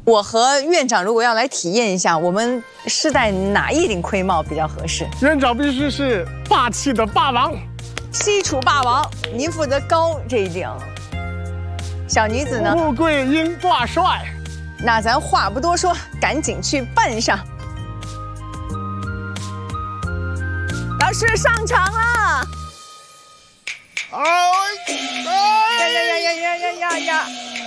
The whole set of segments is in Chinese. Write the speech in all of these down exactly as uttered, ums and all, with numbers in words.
我和院长如果要来体验一下，我们是戴哪一顶盔帽比较合适？ 院长必须是霸气的霸王， 西楚霸王，您负责高这一顶。小女子呢？ 穆桂英挂帅。 那咱话不多说，赶紧去扮上。老师上场了！ 哎呀呀呀呀呀呀呀呀！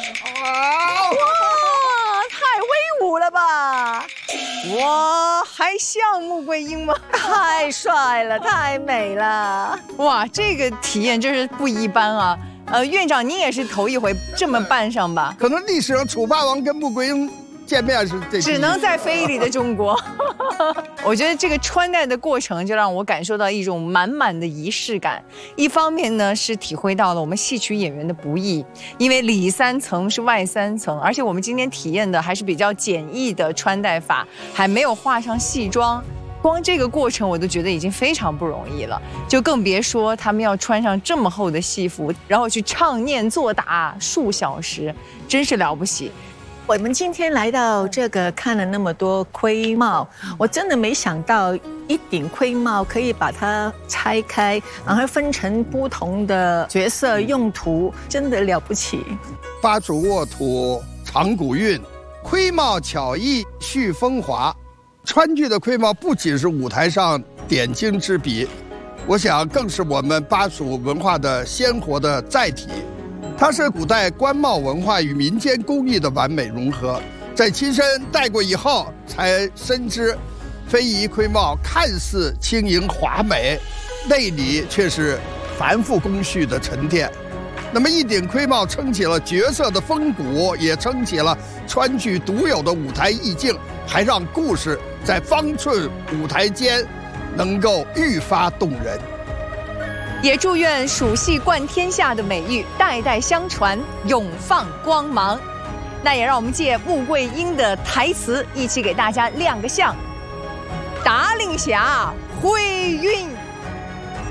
哇，太威武了吧！哇，还像穆桂英吗？太帅了，太美了！哇，这个体验真是不一般啊！呃，院长，您也是头一回这么扮上吧？ 可能历史上楚霸王跟穆桂英见面是这， 只能在非遗里的中国。我觉得这个穿戴的过程就让我感受到一种满满的仪式感。一方面呢，是体会到了我们戏曲演员的不易，因为里三层是外三层，而且我们今天体验的还是比较简易的穿戴法，还没有化上戏妆。光这个过程我都觉得已经非常不容易了，就更别说他们要穿上这么厚的戏服，然后去唱念做打数小时，真是了不起。 我们今天来到这个看了那么多盔帽，我真的没想到一顶盔帽可以把它拆开，然后分成不同的角色用途，真的了不起。 巴蜀沃土长古韵，盔帽巧艺续风华。川剧的盔帽不仅是舞台上点睛之笔，我想更是我们巴蜀文化的鲜活的载体。它是古代官帽文化与民间工艺的完美融合，在亲身戴过以后，才深知非遗盔帽看似轻盈华美，内里却是繁复工序的沉淀。那么一顶盔帽撑起了角色的风骨，也撑起了川剧独有的舞台意境，还让故事在方寸舞台间能够愈发动人。 也祝愿蜀戏冠天下的美誉代代相传，永放光芒。那也让我们借穆桂英的台词，一起给大家亮个相。达令霞，挥韵